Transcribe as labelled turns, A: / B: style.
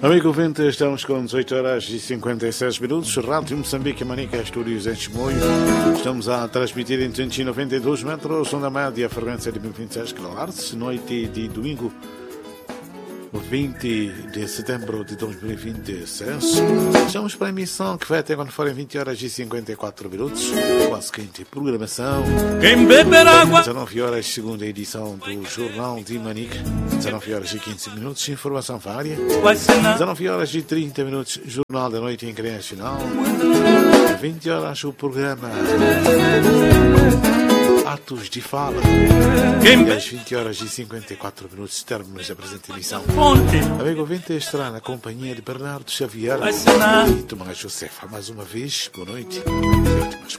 A: Amigo ouvinte, estamos com 18 horas e 56 minutos. Rádio Moçambique, Manica, Estúdios em Chimoio. Estamos a transmitir em 292 metros, onda média, frequência de 1026 kHz, noite de domingo, 20 de setembro de 2026. Estamos para a emissão que vai até quando forem 20 horas e 54 minutos. Com a seguinte programação:
B: quem beber água,
A: 19 horas, segunda edição do Jornal de Manica. 19 horas e 15 minutos, informação vária. 19 horas e 30 minutos, Jornal da Noite Internacional. 20 horas, o programa Atos de Fala. E às 20 horas e 54 minutos, términos da presente emissão. Amigo ouvinte, estará na companhia de Bernardo Xavier e Tomás Josefa. Mais uma vez, boa noite.